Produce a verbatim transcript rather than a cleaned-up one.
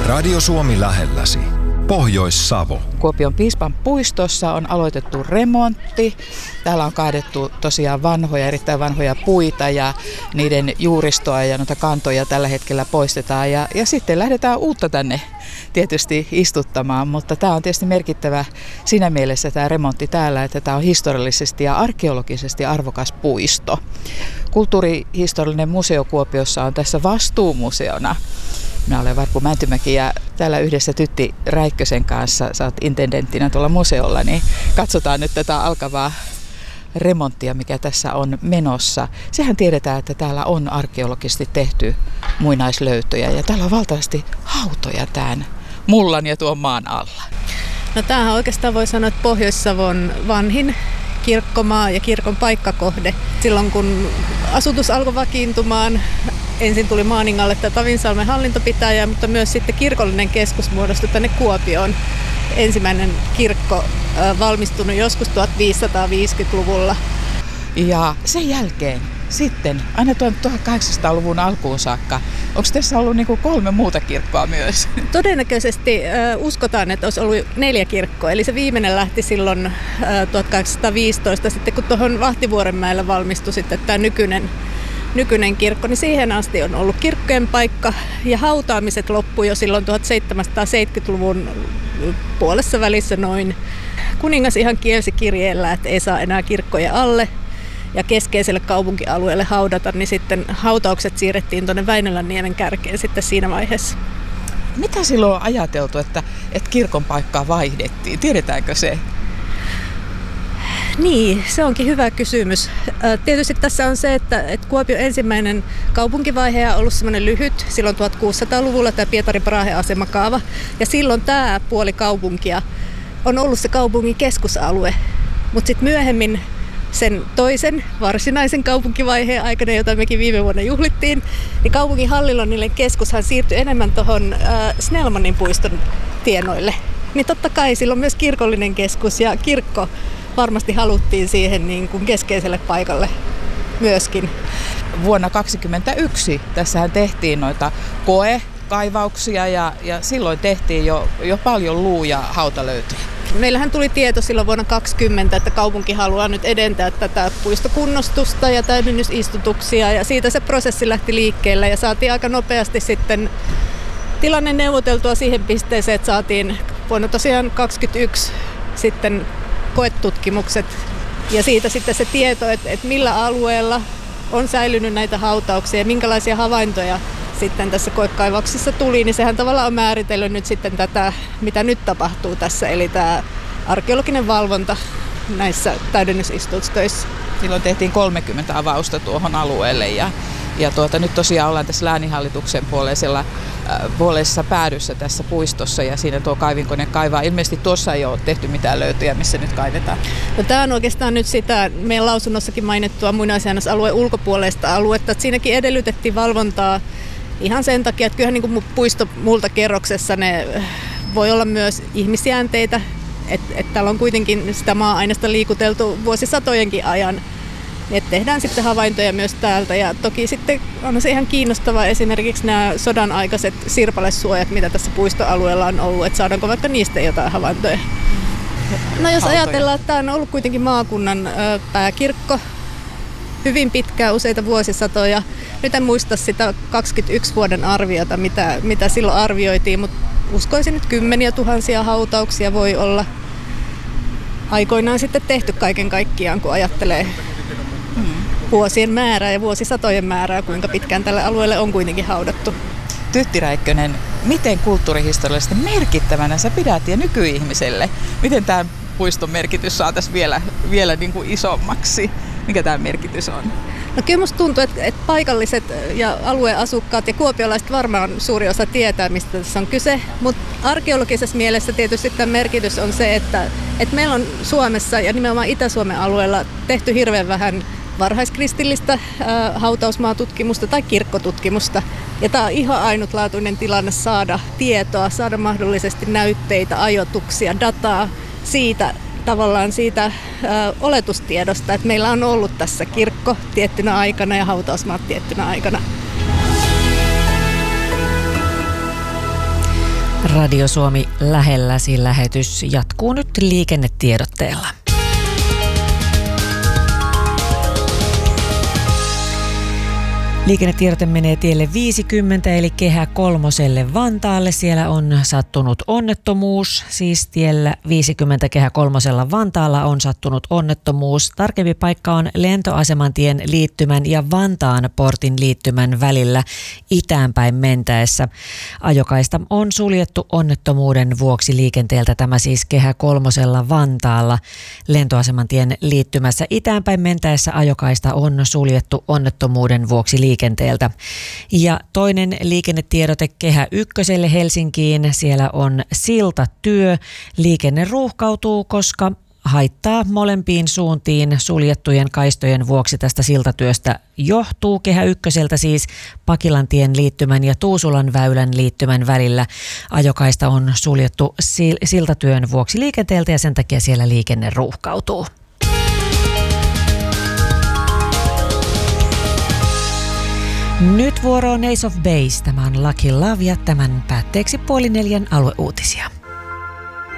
Radio Suomi lähelläsi. Pohjois-Savo. Kuopion piispan puistossa on aloitettu remontti. Täällä on kaadettu tosiaan vanhoja, erittäin vanhoja puita ja niiden juuristoa ja noita kantoja tällä hetkellä poistetaan. Ja, ja sitten lähdetään uutta tänne tietysti istuttamaan, mutta tämä on tietysti merkittävä siinä mielessä tämä remontti täällä, että tämä on historiallisesti ja arkeologisesti arvokas puisto. Kulttuurihistoriallinen museo Kuopiossa on tässä vastuumuseona. Minä olen Varpu Mäntymäki ja täällä yhdessä Tytti Räikkösen kanssa, sä oot intendenttinä tuolla museolla, niin katsotaan nyt tätä alkavaa remonttia, mikä tässä on menossa. Sehän tiedetään, että täällä on arkeologisesti tehty muinaislöytöjä ja täällä on valtavasti hautoja tämän mullan ja tuon maan alla. No tämähän oikeastaan voi sanoa, että Pohjois-Savon vanhin kirkkomaa ja kirkon paikkakohde. Silloin kun asutus alkoi vakiintumaan, ensin tuli Maaningalle tämä Tavinsalmen hallintopitäjä, mutta myös sitten kirkollinen keskus muodostui tänne Kuopioon. Ensimmäinen kirkko valmistunut joskus tuhatviisisataaviisikymmentäluvulla. Ja sen jälkeen sitten, aina tuhatkahdeksansataaluvun alkuun saakka, onko tässä ollut niin kuin kolme muuta kirkkoa myös? Todennäköisesti äh, uskotaan, että olisi ollut neljä kirkkoa. Eli se viimeinen lähti silloin äh, tuhatkahdeksansataaviisitoista, sitten kun tuohon Vahtivuorenmäelle valmistui sitten tämä nykyinen, nykyinen kirkko, niin siihen asti on ollut kirkkojen paikka. Ja hautaamiset loppui jo silloin tuhatseitsemänsataaseitsemänkymmentäluvun puolessa välissä noin. Kuningas ihan kielsi kirjeellä, että ei saa enää kirkkoja alle ja keskeiselle kaupunkialueelle haudata, niin sitten hautaukset siirrettiin tuonne Väinölänniemen kärkeen sitten siinä vaiheessa. Mitä silloin on ajateltu, että, että kirkon paikkaa vaihdettiin? Tiedetäänkö se? Niin, se onkin hyvä kysymys. Tietysti tässä on se, että, että Kuopion ensimmäinen kaupunkivaihe on ollut semmoinen lyhyt, silloin tuhatkuusisataaluvulla tämä Pietari-Prahe-asemakaava. Ja silloin tämä puoli kaupunkia on ollut se kaupungin keskusalue, mutta sitten myöhemmin sen toisen varsinaisen kaupunkivaiheen aikana, jota mekin viime vuonna juhlittiin, niin kaupungin hallinnollinen keskushan siirtyi enemmän tuohon äh, Snellmanin puiston tienoille. Niin totta kai silloin myös kirkollinen keskus ja kirkko varmasti haluttiin siihen niin kuin keskeiselle paikalle myöskin. Vuonna kaksituhattakaksikymmentäyksi tässähän tehtiin noita koekaivauksia ja, ja silloin tehtiin jo, jo paljon luu- ja hautalöytöjä. Meillähän tuli tieto silloin vuonna kaksikymmentä, että kaupunki haluaa nyt edentää tätä puistokunnostusta ja täydennysistutuksia ja siitä se prosessi lähti liikkeelle ja saatiin aika nopeasti sitten tilanne neuvoteltua siihen pisteeseen, että saatiin vuonna tosiaan kaksikymmentäyksi sitten koetutkimukset ja siitä sitten se tieto, että, että millä alueella on säilynyt näitä hautauksia ja minkälaisia havaintoja sitten tässä koekaivauksessa tuli, niin sehän tavallaan on määritellyt nyt sitten tätä, mitä nyt tapahtuu tässä, eli tämä arkeologinen valvonta näissä täydennysistutustöissä. Silloin tehtiin kolmekymmentä avausta tuohon alueelle ja, ja tuota, nyt tosiaan ollaan tässä lääninhallituksen puoleisella, äh, puoleisessa päädyssä tässä puistossa ja siinä tuo kaivinkone kaivaa. Ilmeisesti tuossa ei ole tehty mitään löytöjä, missä nyt kaivetaan. No, tämä on oikeastaan nyt sitä meidän lausunnossakin mainittua muinaisjäännösalueen ulkopuolesta aluetta, että siinäkin edellytettiin valvontaa ihan sen takia, että kyllähän niin kuin puisto muulta kerroksessa ne voi olla myös ihmisjäänteitä, että et täällä on kuitenkin sitä maa-aineesta liikuteltu vuosisatojenkin ajan, että tehdään sitten havaintoja myös täältä ja toki sitten on se ihan kiinnostavaa esimerkiksi nämä sodan aikaiset sirpalesuojat, mitä tässä puistoalueella on ollut, että saadaanko vaikka niistä jotain havaintoja. No jos Hautoja. Ajatellaan, että tämä on ollut kuitenkin maakunnan ö, pääkirkko hyvin pitkään, useita vuosisatoja. Nyt en muista sitä kaksikymmentäyksi vuoden arviota, mitä, mitä silloin arvioitiin, mutta uskoisin, että kymmeniä tuhansia hautauksia voi olla aikoinaan sitten tehty kaiken kaikkiaan, kun ajattelee hmm. vuosien määrää ja vuosisatojen määrää, kuinka pitkään tälle alueelle on kuitenkin haudattu. Tytti Räikkönen, miten kulttuurihistoriallisesti merkittävänä sä pidät ja nykyihmiselle? Miten tämä puiston merkitys saataisiin vielä, vielä niin kuin isommaksi? Mikä tämä merkitys on? No kyllä musta tuntuu, että, että paikalliset ja alueen asukkaat ja kuopiolaiset varmaan suuri osa tietää, mistä tässä on kyse. Mutta arkeologisessa mielessä tietysti tämän merkitys on se, että, että meillä on Suomessa ja nimenomaan Itä-Suomen alueella tehty hirveän vähän varhaiskristillistä äh, hautausmaatutkimusta tai kirkkotutkimusta. Ja tämä on ihan ainutlaatuinen tilanne saada tietoa, saada mahdollisesti näytteitä, ajoituksia, dataa siitä, tavallaan siitä ö, oletustiedosta, että meillä on ollut tässä kirkko tiettynä aikana ja hautausmaat tiettynä aikana. Radio Suomi lähelläsi lähetys jatkuu nyt liikennetiedotteella. Liikennetiedote menee tielle viisikymmentä eli Kehä kolmoselle Vantaalle. Siellä on sattunut onnettomuus, siis tiellä viisikymmentä Kehä kolmosella Vantaalla on sattunut onnettomuus. Tarkempi paikka on lentoasemantien liittymän ja Vantaan portin liittymän välillä itäänpäin mentäessä. Ajokaista on suljettu onnettomuuden vuoksi liikenteeltä. Tämä siis Kehä kolmosella Vantaalla lentoasemantien liittymässä itäänpäin mentäessä ajokaista on suljettu onnettomuuden vuoksi liikenteeltä. liikenteeltä. Ja toinen liikennetiedote Kehä ykköselle Helsinkiin. Siellä on siltatyö. Liikenne ruuhkautuu, koska haittaa molempiin suuntiin suljettujen kaistojen vuoksi tästä siltatyöstä johtuu. Kehä ykköseltä siis Pakilantien liittymän ja Tuusulan väylän liittymän välillä. Ajokaista on suljettu siltatyön vuoksi liikenteeltä ja sen takia siellä liikenne ruuhkautuu. Nyt vuoro on Ace of Base. Tämä on Lucky Love ja tämän päätteeksi puoli neljän alueuutisia.